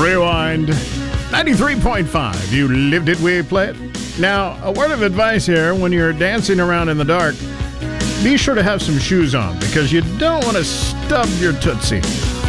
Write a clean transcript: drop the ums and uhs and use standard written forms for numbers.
Rewind. 93.5. You lived it, we play it. Now, a word of advice here when you're dancing around in the dark. Be sure to have some shoes on because you don't want to stub your Tootsie.